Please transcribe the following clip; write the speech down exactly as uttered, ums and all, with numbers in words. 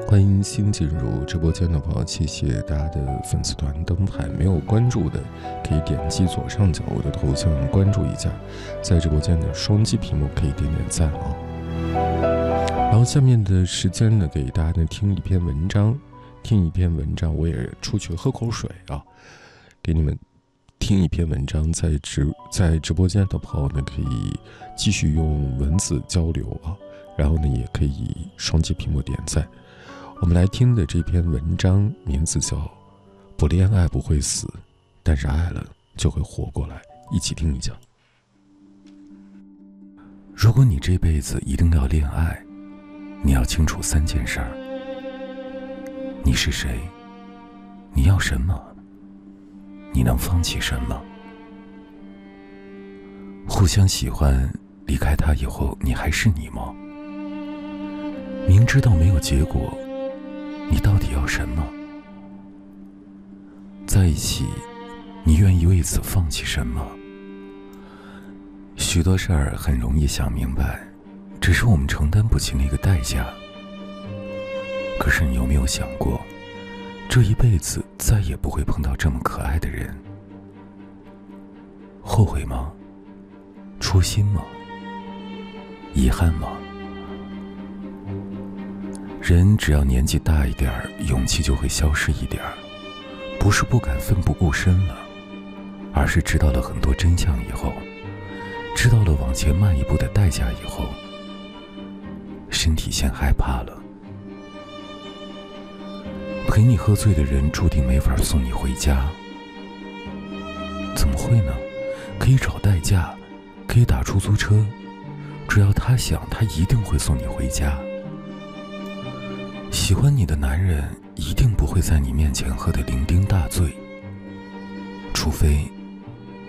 欢迎新进入直播间的朋友，谢谢大家的粉丝团灯牌，没有关注的可以点击左上角我的头像关注一下，在直播间的双击屏幕可以点点赞啊。然后下面的时间呢，给大家呢听一篇文章，听一篇文章，我也出去喝口水啊，给你们听一篇文章，在直在直播间的朋友呢可以继续用文字交流啊，然后呢也可以双击屏幕点赞。我们来听的这篇文章名字叫《不恋爱不会死，但是爱了就会活过来》，一起听一下。 如果你这辈子一定要恋爱，你要清楚三件事儿：你是谁，你要什么，你能放弃什么。互相喜欢，离开他以后，你还是你吗？明知道没有结果，你到底要什么？在一起，你愿意为此放弃什么？许多事儿很容易想明白，只是我们承担不起那个代价。可是你有没有想过，这一辈子再也不会碰到这么可爱的人？后悔吗？初心吗？遗憾吗？人只要年纪大一点，勇气就会消失一点，不是不敢奋不顾身了，而是知道了很多真相以后，知道了往前迈一步的代价以后，身体先害怕了。陪你喝醉的人注定没法送你回家。怎么会呢？可以找代驾，可以打出租车，只要他想，他一定会送你回家。喜欢你的男人一定不会在你面前喝得酩酊大醉，除非